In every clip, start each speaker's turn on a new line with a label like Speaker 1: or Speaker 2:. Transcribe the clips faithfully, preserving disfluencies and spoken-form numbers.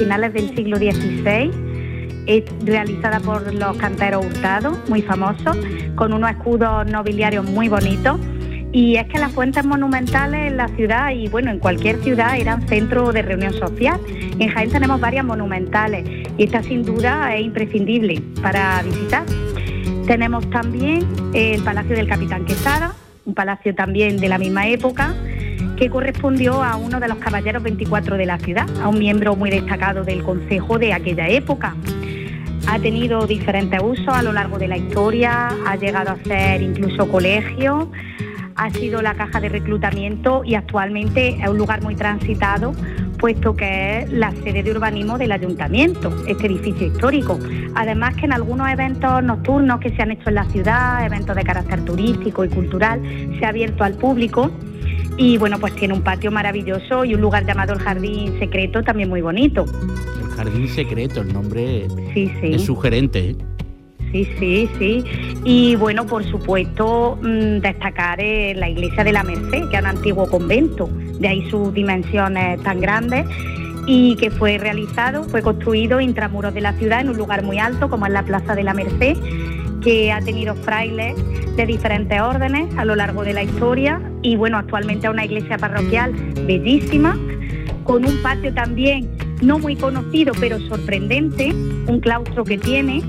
Speaker 1: finales del siglo dieciséis, es realizada por los canteros Hurtado, muy famosos, con unos escudos nobiliarios muy bonitos. Y es que las fuentes monumentales en la ciudad y bueno, en cualquier ciudad eran centro de reunión social. En Jaén tenemos varias monumentales y esta sin duda es imprescindible para visitar. Tenemos también el Palacio del Capitán Quesada, un palacio también de la misma época, que correspondió a uno de los caballeros veinticuatro de la ciudad, a un miembro muy destacado del concejo de aquella época. Ha tenido diferentes usos a lo largo de la historia, ha llegado a ser incluso colegio, ha sido la caja de reclutamiento y actualmente es un lugar muy transitado, puesto que es la sede de urbanismo del ayuntamiento, este edificio histórico. Además que en algunos eventos nocturnos que se han hecho en la ciudad, eventos de carácter turístico y cultural, se ha abierto al público y bueno, pues tiene un patio maravilloso y un lugar llamado el Jardín Secreto también muy bonito.
Speaker 2: El Jardín Secreto, el nombre
Speaker 1: sí, sí.
Speaker 2: es sugerente, ¿eh?
Speaker 1: Sí, sí, sí. Y bueno, por supuesto, mmm, destacar eh, la iglesia de la Merced, que es un antiguo convento, de ahí sus dimensiones tan grandes, y que fue realizado, fue construido intramuros de la ciudad, en un lugar muy alto, como es la Plaza de la Merced, que ha tenido frailes de diferentes órdenes a lo largo de la historia, y bueno, actualmente es una iglesia parroquial bellísima, con un patio también no muy conocido, pero sorprendente, un claustro que tiene,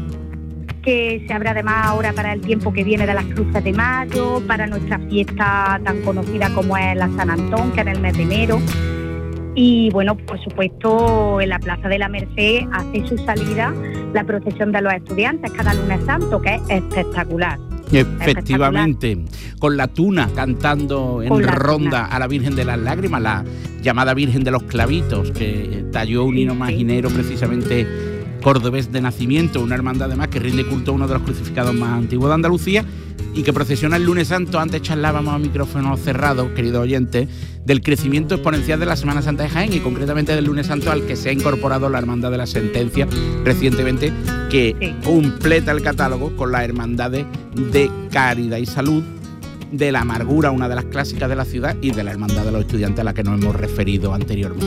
Speaker 1: que se abre además ahora para el tiempo que viene de las Cruces de Mayo, para nuestra fiesta tan conocida como es la San Antón, que es en el mes de enero. Y bueno, por supuesto, en la Plaza de la Merced hace su salida la procesión de los estudiantes cada lunes santo, que es espectacular.
Speaker 2: Efectivamente, espectacular. Con la tuna cantando en ronda tuna a la Virgen de las Lágrimas, la llamada Virgen de los Clavitos, que talló un hino sí, imaginero sí. precisamente cordobés de nacimiento, una hermandad además que rinde culto a uno de los crucificados más antiguos de Andalucía y que procesiona el lunes santo. Antes charlábamos a micrófonos cerrados, queridos oyentes, del crecimiento exponencial de la Semana Santa de Jaén y concretamente del lunes santo, al que se ha incorporado la Hermandad de la Sentencia recientemente, que sí. completa el catálogo con las hermandades de Caridad y Salud, de la Amargura, una de las clásicas de la ciudad, y de la Hermandad de los Estudiantes, a la que nos hemos referido anteriormente.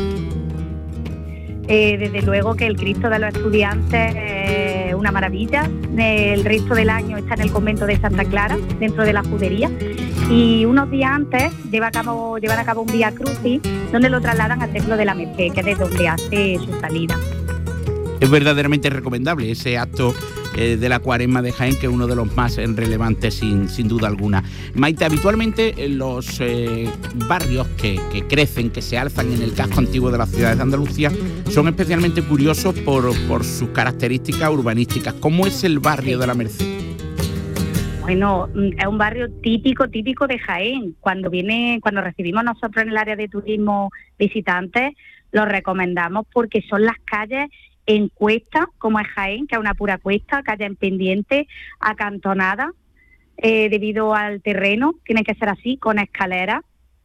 Speaker 1: Eh, desde luego que el Cristo de los Estudiantes es una maravilla. El resto del año está en el convento de Santa Clara, dentro de la Judería, y unos días antes lleva a cabo, llevan a cabo un Vía Crucis, donde lo trasladan al Templo de la Merced, que es de donde hace su salida.
Speaker 2: Es verdaderamente recomendable ese acto eh, de la Cuaresma de Jaén, que es uno de los más relevantes sin, sin duda alguna. Maite, habitualmente en los eh, barrios que, que crecen, que se alzan en el casco antiguo de las ciudades de Andalucía, son especialmente curiosos por, por sus características urbanísticas. ¿Cómo es el barrio de la Merced?
Speaker 1: Bueno, es un barrio típico, típico de Jaén. Cuando viene, cuando recibimos nosotros en el área de turismo visitantes, lo recomendamos porque son las calles en cuesta, como es Jaén, que es una pura cuesta, calle en pendiente, acantonada, eh, debido al terreno, tiene que ser así, con escaleras.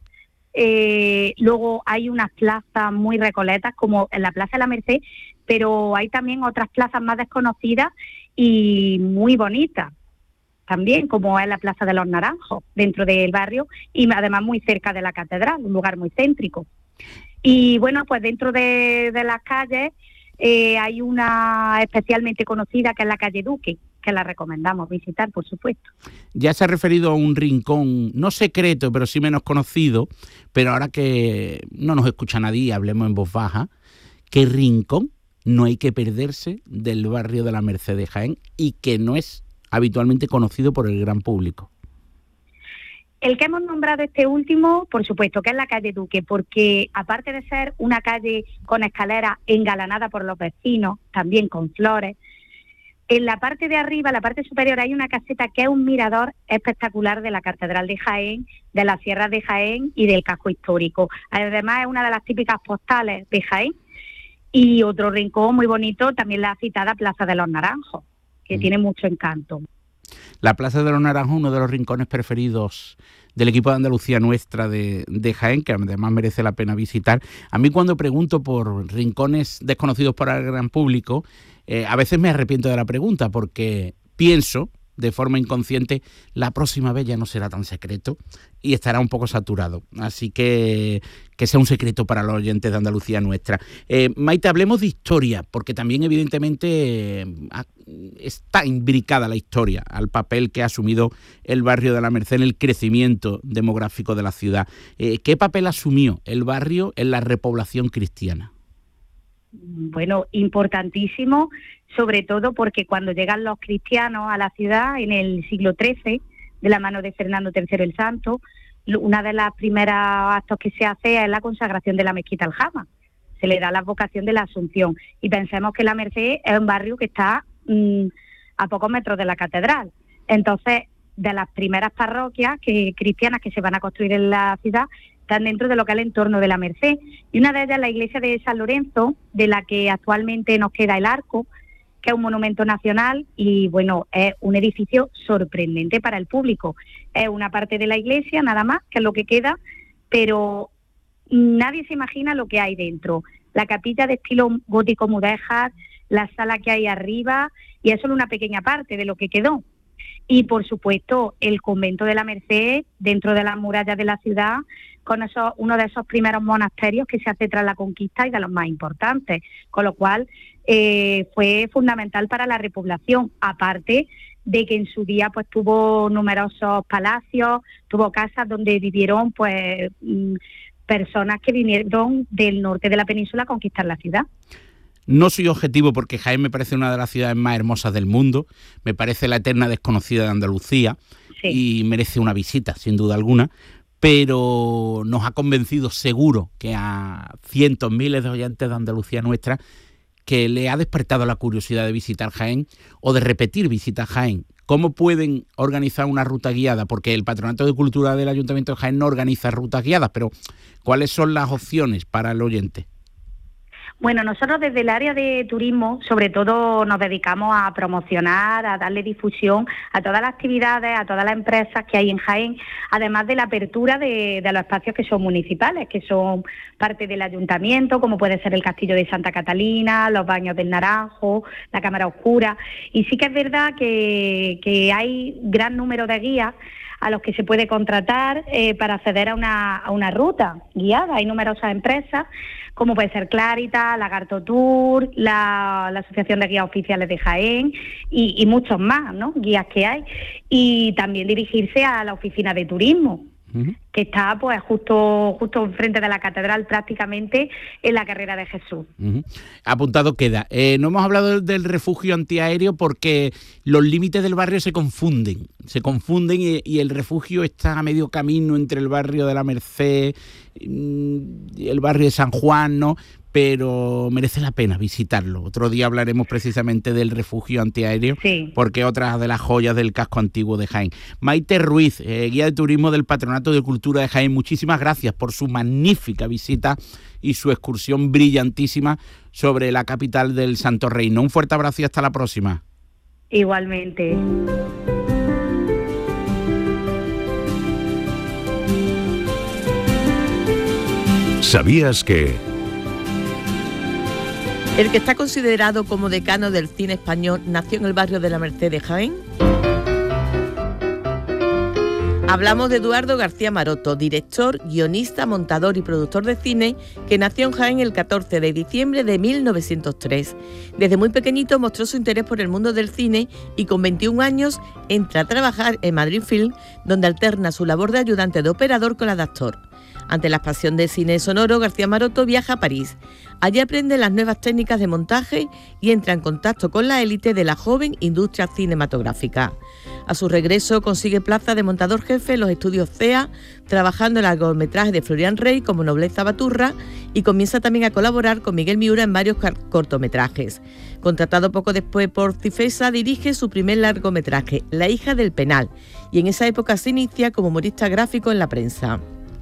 Speaker 1: Eh, luego hay unas plazas muy recoletas, como en la Plaza de la Merced, pero hay también otras plazas más desconocidas y muy bonitas, también, como es la Plaza de los Naranjos, dentro del barrio, y además muy cerca de la catedral, un lugar muy céntrico. Y bueno, pues dentro de, de las calles, Eh, hay una especialmente conocida, que es la calle Duque, que la recomendamos visitar, por supuesto.
Speaker 2: Ya se ha referido a un rincón, no secreto, pero sí menos conocido, pero ahora que no nos escucha nadie, hablemos en voz baja. ¿Qué rincón no hay que perderse del barrio de la Merced de Jaén y que no es habitualmente conocido por el gran público?
Speaker 1: El que hemos nombrado este último, por supuesto, que es la calle Duque, porque aparte de ser una calle con escaleras engalanada por los vecinos, también con flores, en la parte de arriba, la parte superior, hay una caseta que es un mirador espectacular de la Catedral de Jaén, de las Sierras de Jaén y del casco histórico. Además, es una de las típicas postales de Jaén. Y otro rincón muy bonito, también la citada Plaza de los Naranjos, que mm. tiene mucho encanto.
Speaker 2: La Plaza de los Naranjos, uno de los rincones preferidos del equipo de Andalucía Nuestra de, de Jaén, que además merece la pena visitar. A mí, cuando pregunto por rincones desconocidos para el gran público, eh, a veces me arrepiento de la pregunta, porque pienso de forma inconsciente, la próxima vez ya no será tan secreto y estará un poco saturado. Así que que sea un secreto para los oyentes de Andalucía Nuestra. Eh, Maite, hablemos de historia, porque también evidentemente eh, está imbricada la historia al papel que ha asumido el barrio de la Merced en el crecimiento demográfico de la ciudad. Eh, ¿Qué papel asumió el barrio en la repoblación cristiana?
Speaker 1: Bueno, importantísimo, sobre todo porque cuando llegan los cristianos a la ciudad en el siglo trece, de la mano de Fernando tercero el Santo, una de las primeras actos que se hace es la consagración de la mezquita Aljama. Se le da la vocación de la Asunción. Y pensemos que la Merced es un barrio que está mmm, a pocos metros de la catedral. Entonces, de las primeras parroquias que, cristianas que se van a construir en la ciudad, están dentro de lo que es el entorno de la Merced. Y una de ellas es la iglesia de San Lorenzo, de la que actualmente nos queda el arco, que es un monumento nacional y, bueno, es un edificio sorprendente para el público. Es una parte de la iglesia, nada más, que es lo que queda, pero nadie se imagina lo que hay dentro. La capilla de estilo gótico mudéjar, la sala que hay arriba, y es solo una pequeña parte de lo que quedó. Y, por supuesto, el convento de la Merced, dentro de las murallas de la ciudad, con esos, uno de esos primeros monasterios que se hace tras la conquista y de los más importantes, con lo cual eh, fue fundamental para la repoblación, aparte de que en su día pues tuvo numerosos palacios, tuvo casas donde vivieron pues personas que vinieron del norte de la península a conquistar la ciudad.
Speaker 2: No soy objetivo porque Jaén me parece una de las ciudades más hermosas del mundo, me parece la eterna desconocida de Andalucía, sí, y merece una visita, sin duda alguna, pero nos ha convencido seguro que a cientos, miles de oyentes de Andalucía Nuestra que le ha despertado la curiosidad de visitar Jaén o de repetir visitas a Jaén. ¿Cómo pueden organizar una ruta guiada? Porque el Patronato de Cultura del Ayuntamiento de Jaén no organiza rutas guiadas, pero ¿cuáles son las opciones para el oyente?
Speaker 1: Bueno, nosotros desde el área de turismo, sobre todo, nos dedicamos a promocionar, a darle difusión a todas las actividades, a todas las empresas que hay en Jaén, además de la apertura de, de los espacios que son municipales, que son parte del ayuntamiento, como puede ser el Castillo de Santa Catalina, los Baños del Naranjo, la Cámara Oscura. Y sí que es verdad que, que hay gran número de guías a los que se puede contratar eh, para acceder a una, a una ruta guiada. Hay numerosas empresas, como puede ser Claritas, Lagarto Tour, la, la Asociación de Guías Oficiales de Jaén y, y muchos más, ¿no?, guías que hay. Y también dirigirse a la oficina de turismo, uh-huh, que está pues justo justo enfrente de la catedral, prácticamente en la Carrera de Jesús.
Speaker 2: Uh-huh. Apuntado queda. Eh, no hemos hablado del, del refugio antiaéreo porque los límites del barrio se confunden, se confunden y, y el refugio está a medio camino entre el barrio de la Merced y el barrio de San Juan, ¿no? Pero merece la pena visitarlo. Otro día hablaremos precisamente del refugio antiaéreo, sí, porque es otra de las joyas del casco antiguo de Jaén. Maite Ruiz, eh, guía de turismo del Patronato de Cultura de Jaén, muchísimas gracias por su magnífica visita y su excursión brillantísima sobre la capital del Santo Reino. Un fuerte abrazo y hasta la próxima.
Speaker 1: Igualmente.
Speaker 3: ¿Sabías que...?
Speaker 4: El que está considerado como decano del cine español nació en el barrio de la Merced de Jaén. Hablamos de Eduardo García Maroto, director, guionista, montador y productor de cine, que nació en Jaén el catorce de diciembre de mil novecientos tres. Desde muy pequeñito mostró su interés por el mundo del cine y con veintiún años entra a trabajar en Madrid Film, donde alterna su labor de ayudante de operador con la de actor. Ante la pasión del cine sonoro, García Maroto viaja a París. Allí aprende las nuevas técnicas de montaje y entra en contacto con la élite de la joven industria cinematográfica. A su regreso consigue plaza de montador jefe en los estudios C E A, trabajando en el largometraje de Florian Rey como Nobleza Baturra, y comienza también a colaborar con Miguel Miura en varios cortometrajes. Contratado poco después por Cifesa, dirige su primer largometraje, La hija del penal, y en esa época se inicia como humorista gráfico en la prensa.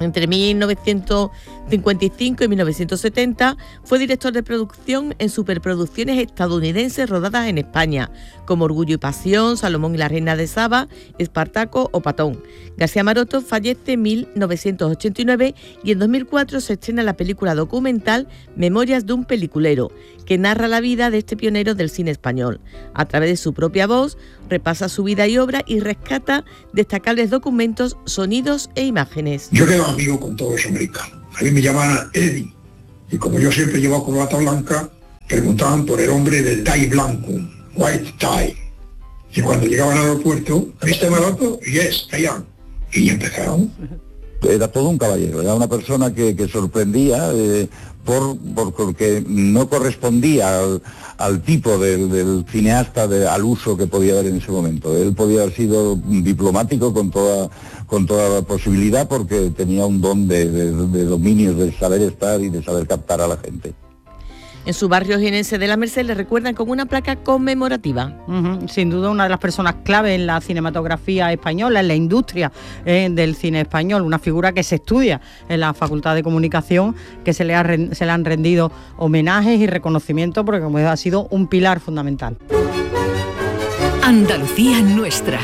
Speaker 4: Entre mil novecientos cincuenta y cinco y mil novecientos setenta fue director de producción en superproducciones estadounidenses rodadas en España, como Orgullo y Pasión, Salomón y la Reina de Saba, Espartaco o Patón. García Maroto fallece en mil novecientos ochenta y nueve y en dos mil cuatro se estrena la película documental Memorias de un peliculero, que narra la vida de este pionero del cine español. A través de su propia voz, repasa su vida y obra y rescata destacables documentos, sonidos e imágenes.
Speaker 5: Yo quedo amigo con todos los americanos. A mí me llamaban Eddie. Y como yo siempre llevo corbata blanca, preguntaban por el hombre del tie blanco, white tie. Y cuando llegaban al aeropuerto, ¿viste Maroto? Yes, I am. Y empezaron.
Speaker 6: Era todo un caballero, era una persona que, que sorprendía eh, por, por porque no correspondía al, al tipo del, del cineasta, de, al uso que podía haber en ese momento. Él podía haber sido diplomático con toda con toda la posibilidad, porque tenía un don de, de, de dominio, de saber estar y de saber captar a la gente.
Speaker 4: En su barrio jienense de la Merced le recuerdan con una placa conmemorativa.
Speaker 7: Uh-huh. Sin duda una de las personas clave en la cinematografía española, en la industria eh, del cine español, una figura que se estudia en la Facultad de Comunicación, que se le, ha, se le han rendido homenajes y reconocimientos, porque como ha sido un pilar fundamental.
Speaker 8: Andalucía nuestra.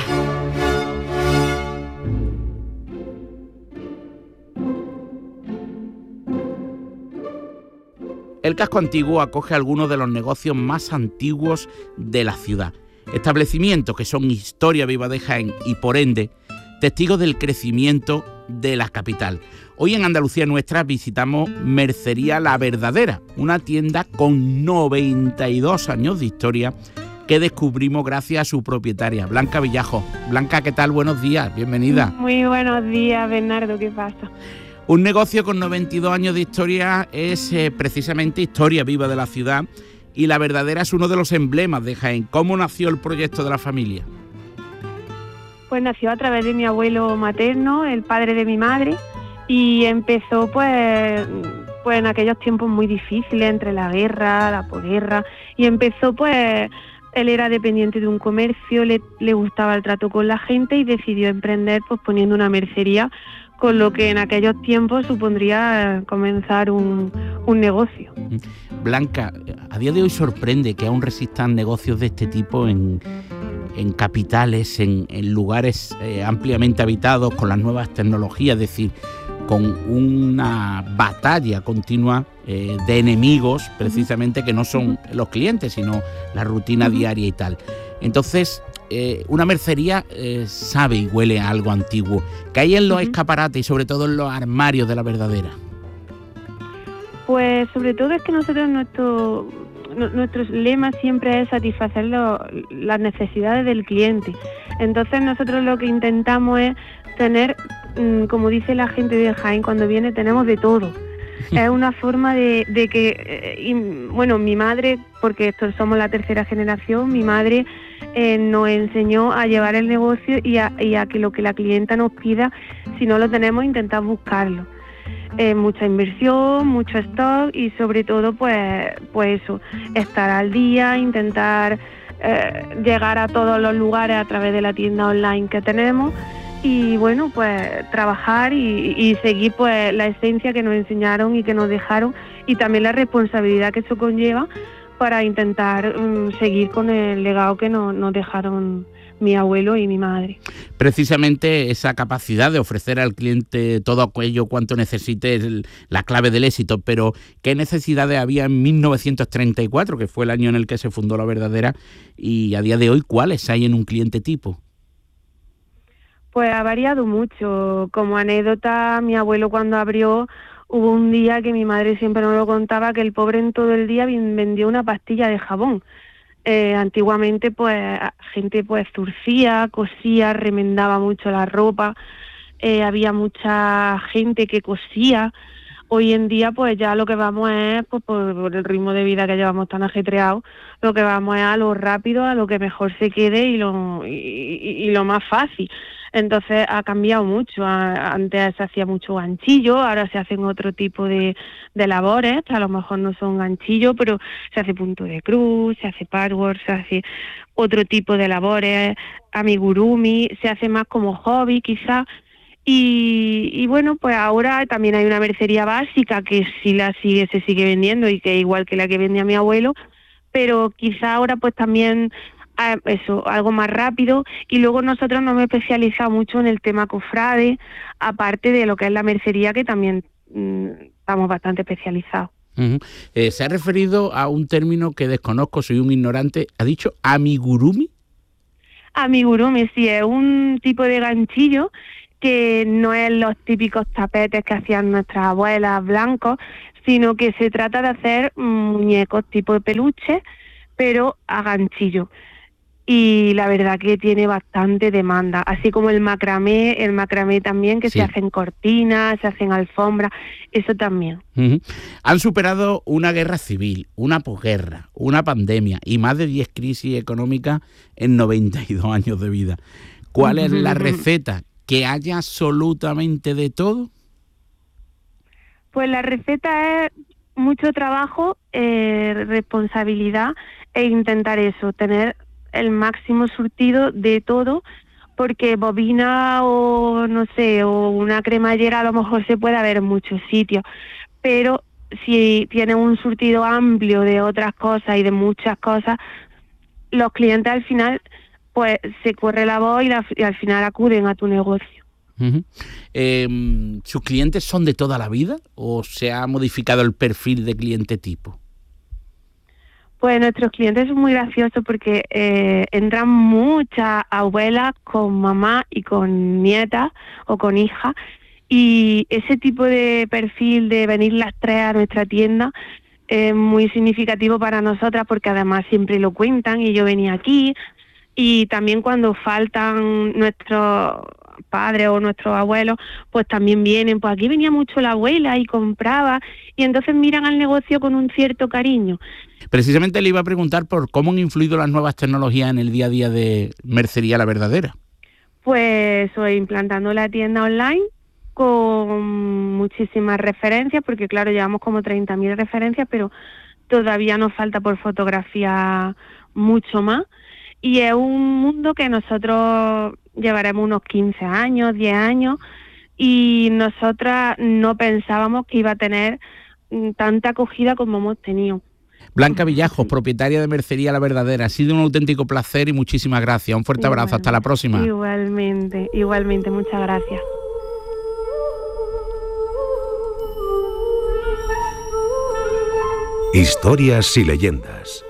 Speaker 2: El casco antiguo acoge algunos de los negocios más antiguos de la ciudad. Establecimientos que son historia viva de Jaén y, por ende, testigos del crecimiento de la capital. Hoy en Andalucía Nuestra visitamos Mercería La Verdadera, una tienda con noventa y dos años de historia que descubrimos gracias a su propietaria, Blanca Villajo. Blanca, ¿qué tal? Buenos días, bienvenida.
Speaker 9: Muy buenos días, Bernardo, ¿qué pasa?
Speaker 2: Un negocio con noventa y dos años de historia es eh, precisamente historia viva de la ciudad, y La Verdadera es uno de los emblemas de Jaén. ¿Cómo nació el proyecto de la familia?
Speaker 9: Pues nació a través de mi abuelo materno, el padre de mi madre, y empezó pues, pues en aquellos tiempos muy difíciles, entre la guerra, la posguerra, y empezó pues, él era dependiente de un comercio, le, le gustaba el trato con la gente y decidió emprender pues poniendo una mercería, con lo que en aquellos tiempos supondría comenzar un, un negocio.
Speaker 2: Blanca, a día de hoy sorprende que aún resistan negocios de este tipo en, en capitales, en, en lugares eh, ampliamente habitados, con las nuevas tecnologías, es decir, con una batalla continua eh, de enemigos, precisamente, que no son los clientes, sino la rutina diaria y tal. Entonces, eh, una mercería eh, sabe y huele a algo antiguo. ¿Qué hay en los uh-huh. escaparates y sobre todo en los armarios de La Verdadera?
Speaker 9: Pues sobre todo es que nosotros, nuestro, nuestro lema siempre es satisfacer lo, las necesidades del cliente. Entonces nosotros lo que intentamos es tener, como dice la gente de Jaén cuando viene, tenemos de todo. Es una forma de, de que, eh, y, bueno, mi madre, porque esto somos la tercera generación, mi madre eh, nos enseñó a llevar el negocio y a, y a que lo que la clienta nos pida, si no lo tenemos, intentar buscarlo. Eh, mucha inversión, mucho stock y sobre todo, pues, pues eso, estar al día, intentar eh, llegar a todos los lugares a través de la tienda online que tenemos. Y bueno, pues trabajar y, y seguir pues la esencia que nos enseñaron y que nos dejaron, y también la responsabilidad que eso conlleva para intentar um, seguir con el legado que nos, nos dejaron mi abuelo y mi madre.
Speaker 2: Precisamente esa capacidad de ofrecer al cliente todo aquello cuanto necesite es la clave del éxito, pero ¿qué necesidades había en mil novecientos treinta y cuatro, que fue el año en el que se fundó La Verdadera, y a día de hoy cuáles hay en un cliente tipo?
Speaker 9: Pues ha variado mucho. Como anécdota, mi abuelo cuando abrió, hubo un día que mi madre siempre nos lo contaba, que el pobre en todo el día vendió una pastilla de jabón. Eh, antiguamente, pues, gente pues zurcía, cosía, remendaba mucho la ropa, eh, había mucha gente que cosía. Hoy en día, pues ya lo que vamos es, pues por, por el ritmo de vida que llevamos tan ajetreado, lo que vamos es a lo rápido, a lo que mejor se quede y lo, y, y, y lo más fácil. Entonces ha cambiado mucho. Antes se hacía mucho ganchillo, ahora se hacen otro tipo de, de labores, a lo mejor no son ganchillo, pero se hace punto de cruz, se hace patchwork, se hace otro tipo de labores, amigurumi, se hace más como hobby quizás. Y, y bueno, pues ahora también hay una mercería básica que sí la sigue, se sigue vendiendo y que es igual que la que vendía mi abuelo, pero quizá ahora pues también eso, algo más rápido. Y luego nosotros nos hemos especializado mucho en el tema cofrade, aparte de lo que es la mercería, que también mmm, estamos bastante especializados.
Speaker 2: Uh-huh. Eh, se ha referido a un término que desconozco, soy un ignorante, ¿ha dicho amigurumi?
Speaker 9: Amigurumi, sí, es un tipo de ganchillo que no es los típicos tapetes que hacían nuestras abuelas blancos, sino que se trata de hacer muñecos tipo de peluche, pero a ganchillo. Y la verdad que tiene bastante demanda, así como el macramé, el macramé también, que sí. Se hacen cortinas, se hacen alfombras, eso también.
Speaker 2: Uh-huh. Han superado una guerra civil, una posguerra, una pandemia y más de diez crisis económicas en noventa y dos años de vida. ¿Cuál uh-huh. es la receta? ¿Que haya absolutamente de todo?
Speaker 9: Pues la receta es mucho trabajo, eh, responsabilidad e intentar eso, tener el máximo surtido de todo, porque bobina o no sé, o una cremallera a lo mejor se puede ver en muchos sitios, pero si tiene un surtido amplio de otras cosas y de muchas cosas, los clientes al final pues se corre la voz y, la, y al final acuden a tu negocio.
Speaker 2: Uh-huh. Eh, ¿Sus clientes son de toda la vida o se ha modificado el perfil de cliente tipo?
Speaker 9: Pues nuestros clientes son muy graciosos porque eh, entran muchas abuelas con mamá y con nietas o con hijas, y ese tipo de perfil de venir las tres a nuestra tienda es muy significativo para nosotras, porque además siempre lo cuentan y yo venía aquí. Y también cuando faltan nuestros padres o nuestros abuelos, pues también vienen, pues aquí venía mucho la abuela y compraba, y entonces miran al negocio con un cierto cariño.
Speaker 2: Precisamente le iba a preguntar por cómo han influido las nuevas tecnologías en el día a día de Mercería La Verdadera.
Speaker 9: Pues estoy implantando la tienda online con muchísimas referencias, porque claro, llevamos como treinta mil referencias, pero todavía nos falta por fotografía mucho más. Y es un mundo que nosotros llevaremos unos quince años, diez años, y nosotras no pensábamos que iba a tener tanta acogida como hemos tenido.
Speaker 2: Blanca Villajos, propietaria de Mercería La Verdadera, ha sido un auténtico placer y muchísimas gracias. Un fuerte abrazo, hasta la próxima.
Speaker 9: Igualmente, igualmente, muchas gracias.
Speaker 3: Historias y leyendas.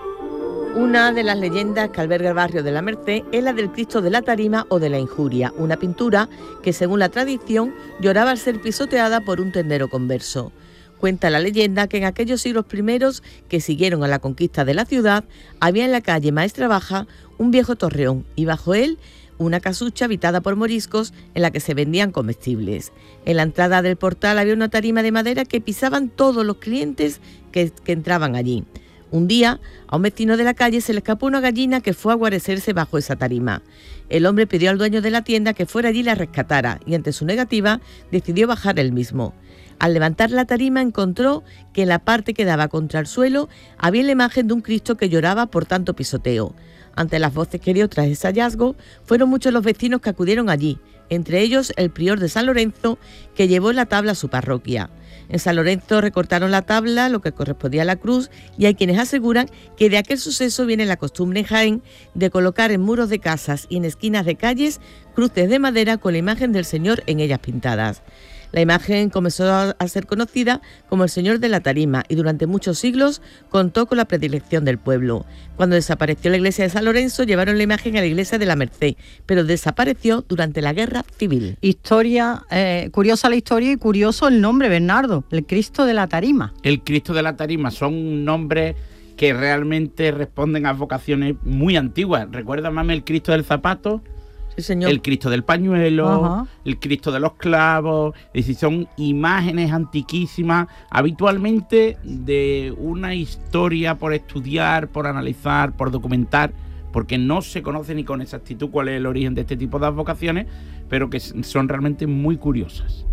Speaker 4: Una de las leyendas que alberga el barrio de la Merced es la del Cristo de la Tarima o de la Injuria, una pintura que, según la tradición, lloraba al ser pisoteada por un tendero converso. Cuenta la leyenda que en aquellos siglos primeros que siguieron a la conquista de la ciudad, había en la calle Maestra Baja un viejo torreón y bajo él una casucha habitada por moriscos en la que se vendían comestibles. En la entrada del portal había una tarima de madera que pisaban todos los clientes que, que entraban allí. Un día, a un vecino de la calle se le escapó una gallina que fue a guarecerse bajo esa tarima. El hombre pidió al dueño de la tienda que fuera allí y la rescatara, y ante su negativa, decidió bajar él mismo. Al levantar la tarima encontró que en la parte que daba contra el suelo había la imagen de un Cristo que lloraba por tanto pisoteo. Ante las voces que dio tras ese hallazgo, fueron muchos los vecinos que acudieron allí, entre ellos el prior de San Lorenzo, que llevó la tabla a su parroquia. En San Lorenzo recortaron la tabla, lo que correspondía a la cruz, y hay quienes aseguran que de aquel suceso viene la costumbre en Jaén de colocar en muros de casas y en esquinas de calles cruces de madera con la imagen del Señor en ellas pintadas. La imagen comenzó a ser conocida como el Señor de la Tarima y durante muchos siglos contó con la predilección del pueblo. Cuando desapareció la iglesia de San Lorenzo, llevaron la imagen a la iglesia de la Merced, pero desapareció durante la Guerra Civil.
Speaker 7: Historia, eh, curiosa la historia y curioso el nombre, Bernardo, el Cristo de la Tarima.
Speaker 2: El Cristo de la Tarima son nombres que realmente responden a vocaciones muy antiguas. ¿Recuerda, mami, el Cristo del Zapato?
Speaker 4: Sí, señor.
Speaker 2: El Cristo del Pañuelo, ajá, el Cristo de los Clavos, es decir, son imágenes antiquísimas, habitualmente de una historia por estudiar, por analizar, por documentar, porque no se conoce ni con exactitud cuál es el origen de este tipo de advocaciones, pero que son realmente muy curiosas.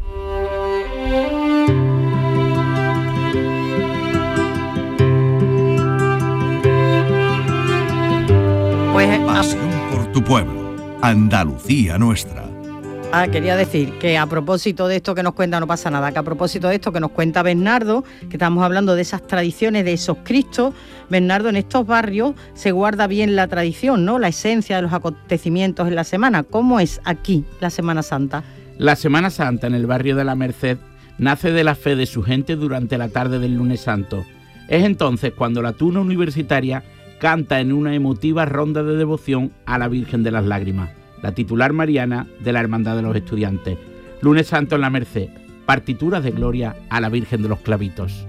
Speaker 7: Pues,
Speaker 3: pasión por tu pueblo. Andalucía nuestra.
Speaker 7: Ah, quería decir que a propósito de esto que nos cuenta, no pasa nada, que a propósito de esto que nos cuenta Bernardo, que estamos hablando de esas tradiciones, de esos Cristos, Bernardo, en estos barrios se guarda bien la tradición, ¿no? La esencia de los acontecimientos en la semana. ¿Cómo es aquí la Semana Santa?
Speaker 2: La Semana Santa en el barrio de la Merced nace de la fe de su gente durante la tarde del lunes santo. Es entonces cuando la Tuna Universitaria canta en una emotiva ronda de devoción a la Virgen de las Lágrimas, la titular mariana de la Hermandad de los Estudiantes. Lunes Santo en la Merced, partituras de gloria a la Virgen de los Clavitos.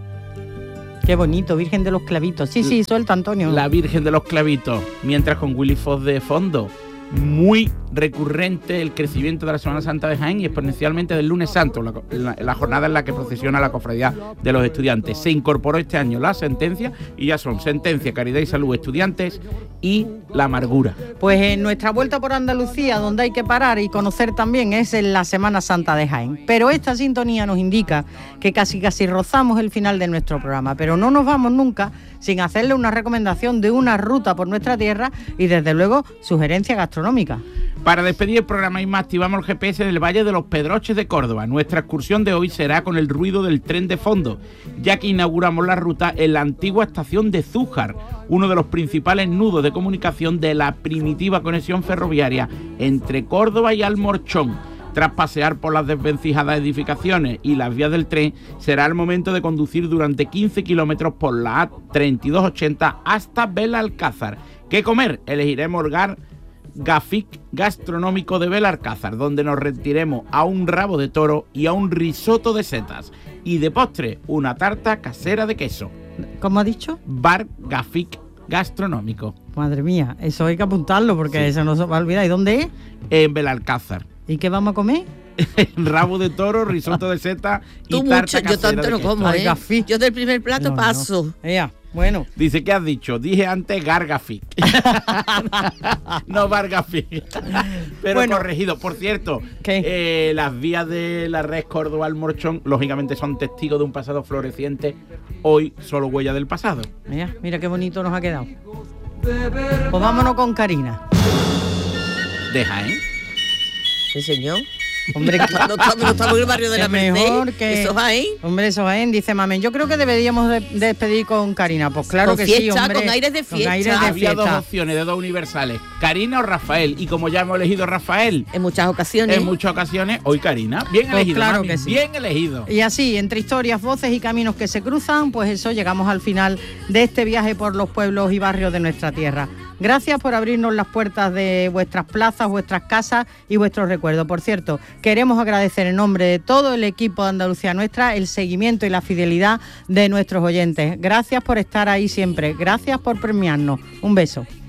Speaker 7: Qué bonito, Virgen de los Clavitos. Sí, sí, suelta, Antonio.
Speaker 2: La Virgen de los Clavitos, mientras con Willy Fox de fondo. Muy recurrente el crecimiento de la Semana Santa de Jaén y exponencialmente del Lunes Santo, la, la, la jornada en la que procesiona la Cofradía de los Estudiantes. Se incorporó este año la sentencia y ya son Sentencia, Caridad y Salud, Estudiantes y La Amargura.
Speaker 7: Pues en nuestra vuelta por Andalucía, donde hay que parar y conocer también, es en la Semana Santa de Jaén. Pero esta sintonía nos indica que casi casi rozamos el final de nuestro programa, pero no nos vamos nunca sin hacerle una recomendación de una ruta por nuestra tierra y desde luego sugerencia gastronómica.
Speaker 2: Para despedir el programa y más, activamos el G P S del Valle de los Pedroches de Córdoba. Nuestra excursión de hoy será con el ruido del tren de fondo, ya que inauguramos la ruta en la antigua estación de Zújar, uno de los principales nudos de comunicación de la primitiva conexión ferroviaria entre Córdoba y Almorchón. Tras pasear por las desvencijadas edificaciones y las vías del tren, será el momento de conducir durante quince kilómetros por la A treinta y dos ochenta hasta Belalcázar. ¿Qué comer? Elegiremos el Gar Gafic gastronómico de Belalcázar, donde nos retiremos a un rabo de toro y a un risotto de setas. Y de postre, una tarta casera de queso.
Speaker 7: ¿Cómo ha dicho?
Speaker 2: Bar Gafic gastronómico.
Speaker 7: Madre mía, eso hay que apuntarlo porque sí, eso no se va a olvidar. ¿Y dónde es?
Speaker 2: En Belalcázar.
Speaker 7: ¿Y qué vamos a comer?
Speaker 2: Rabo de toro, risotto de seta y
Speaker 4: Tú
Speaker 2: tarta
Speaker 4: mucho,
Speaker 2: casera.
Speaker 4: yo tanto no como, ¿eh?
Speaker 7: Gargafic.
Speaker 4: Yo del primer plato
Speaker 7: No,
Speaker 4: paso.
Speaker 7: no. Ea, bueno.
Speaker 2: Dice, ¿qué has dicho? Dije antes Gargafic. No Bargafic. Pero
Speaker 7: Bueno.
Speaker 2: corregido. Por cierto,
Speaker 7: ¿Qué?
Speaker 2: eh, las vías de la red Córdoba Almorchón, lógicamente son testigos de un pasado floreciente. Hoy solo huella del pasado.
Speaker 7: Mira, mira qué bonito nos ha quedado. Pues vámonos con Karina.
Speaker 2: Deja, ¿eh?
Speaker 4: Sí, señor.
Speaker 7: Hombre,
Speaker 4: No estamos, no estamos en el barrio de
Speaker 7: que
Speaker 4: la Merced.
Speaker 7: mejor que...
Speaker 4: Eso es ahí.
Speaker 7: Hombre, eso es, dice Mamen. Yo creo que deberíamos de, de despedir con Karina. Pues claro
Speaker 4: Con
Speaker 7: que
Speaker 4: fiesta,
Speaker 7: sí, hombre.
Speaker 4: con aires de
Speaker 7: Con
Speaker 4: fiesta.
Speaker 7: aires de
Speaker 2: Había dos
Speaker 7: fiesta.
Speaker 2: opciones de dos universales, Karina o Rafael. Y como ya hemos elegido Rafael
Speaker 4: En muchas ocasiones.
Speaker 2: en muchas ocasiones, hoy Karina. Bien
Speaker 7: Pues
Speaker 2: elegido,
Speaker 7: claro
Speaker 2: mami,
Speaker 7: que sí.
Speaker 2: bien elegido.
Speaker 7: Y así, entre historias, voces y caminos que se cruzan, pues eso, llegamos al final de este viaje por los pueblos y barrios de nuestra tierra. Gracias por abrirnos las puertas de vuestras plazas, vuestras casas y vuestros recuerdos. Por cierto, queremos agradecer en nombre de todo el equipo de Andalucía Nuestra el seguimiento y la fidelidad de nuestros oyentes. Gracias por estar ahí siempre. Gracias por premiarnos. Un beso.